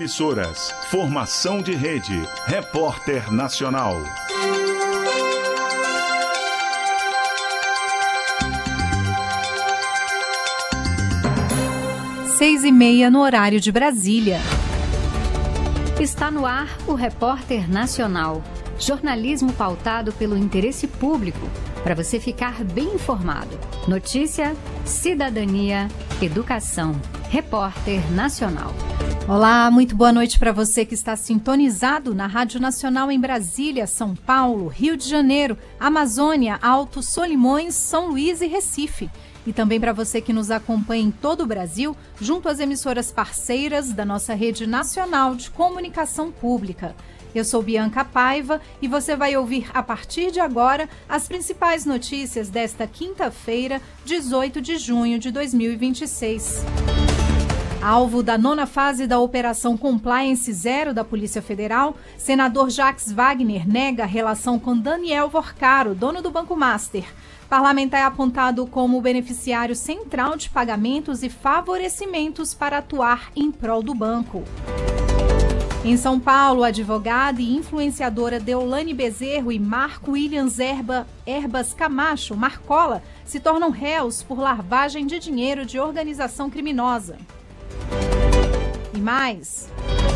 emissoras. Formação de rede. Repórter Nacional. 6h30 no horário de Brasília. Está no ar o Repórter Nacional. Jornalismo pautado pelo interesse público, para você ficar bem informado. Notícia, cidadania, educação. Repórter Nacional. Olá, muito boa noite para você que está sintonizado na Rádio Nacional em Brasília, São Paulo, Rio de Janeiro, Amazônia, Alto, Solimões, São Luís e Recife. E também para você que nos acompanha em todo o Brasil, junto às emissoras parceiras da nossa rede nacional de comunicação pública. Eu sou Bianca Paiva e você vai ouvir a partir de agora as principais notícias desta quinta-feira, 18 de junho de 2026. Alvo da 9ª fase da Operação Compliance Zero da Polícia Federal, senador Jacques Wagner nega a relação com Daniel Vorcaro, dono do Banco Master. Parlamentar é apontado como beneficiário central de pagamentos e favorecimentos para atuar em prol do banco. Em São Paulo, a advogada e influenciadora Deolane Bezerro e Marco Williams Herbas Camacho, Marcola, se tornam réus por lavagem de dinheiro de organização criminosa. E mais...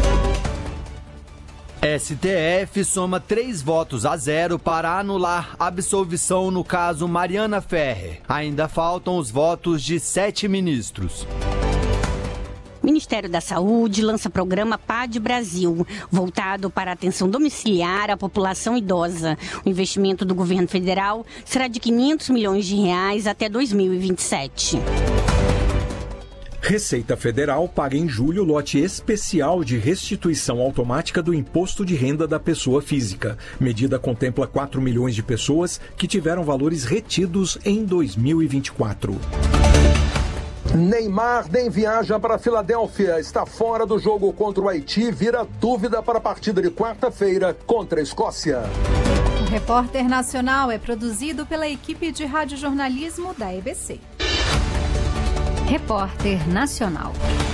STF soma 3 votos a 0 para anular absolvição no caso Mariana Ferrer. Ainda faltam os votos de 7 ministros. O Ministério da Saúde lança programa PAD Brasil, voltado para a atenção domiciliar à população idosa. O investimento do governo federal será de R$500 milhões até 2027. Receita Federal paga em julho lote especial de restituição automática do imposto de renda da pessoa física. Medida contempla 4 milhões de pessoas que tiveram valores retidos em 2024. Neymar nem viaja para Filadélfia, está fora do jogo contra o Haiti, vira dúvida para a partida de quarta-feira contra a Escócia. O Repórter Nacional é produzido pela equipe de radiojornalismo da EBC. Repórter Nacional.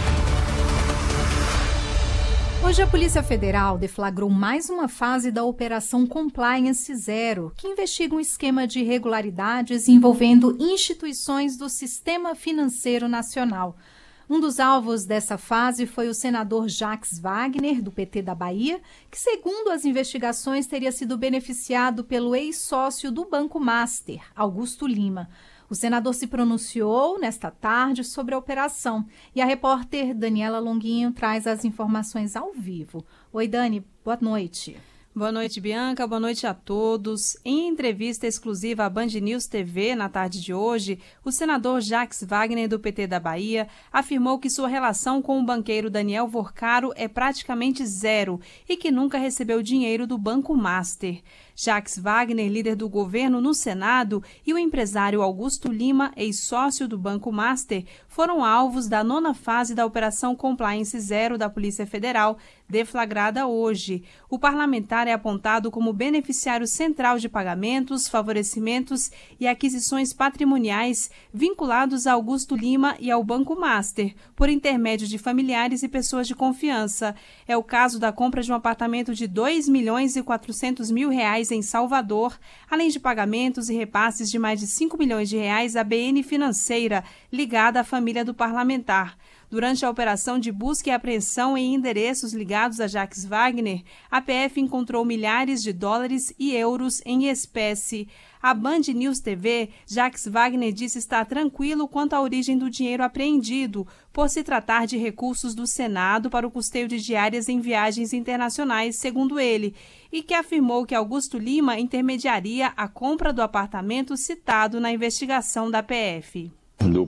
Hoje a Polícia Federal deflagrou mais uma fase da Operação Compliance Zero, que investiga um esquema de irregularidades envolvendo instituições do Sistema Financeiro Nacional. Um dos alvos dessa fase foi o senador Jacques Wagner, do PT da Bahia, que, segundo as investigações, teria sido beneficiado pelo ex-sócio do Banco Master, Augusto Lima. O senador se pronunciou nesta tarde sobre a operação e a repórter Daniela Longuinho traz as informações ao vivo. Oi, Dani, boa noite. Boa noite, Bianca. Boa noite a todos. Em entrevista exclusiva à Band News TV na tarde de hoje, o senador Jacques Wagner, do PT da Bahia, afirmou que sua relação com o banqueiro Daniel Vorcaro é praticamente zero e que nunca recebeu dinheiro do Banco Master. Jacques Wagner, líder do governo no Senado, e o empresário Augusto Lima, ex-sócio do Banco Master, foram alvos da 9ª fase da Operação Compliance Zero da Polícia Federal, deflagrada hoje. O parlamentar é apontado como beneficiário central de pagamentos, favorecimentos e aquisições patrimoniais vinculados a Augusto Lima e ao Banco Master, por intermédio de familiares e pessoas de confiança. É o caso da compra de um apartamento de R$2.400.000 em Salvador, além de pagamentos e repasses de mais de R$5 milhões à BN Financeira, ligada à família do parlamentar. Durante a operação de busca e apreensão em endereços ligados a Jacques Wagner, a PF encontrou milhares de dólares e euros em espécie. À Band News TV, Jacques Wagner disse estar tranquilo quanto à origem do dinheiro apreendido, por se tratar de recursos do Senado para o custeio de diárias em viagens internacionais, segundo ele, e que afirmou que Augusto Lima intermediaria a compra do apartamento citado na investigação da PF. Do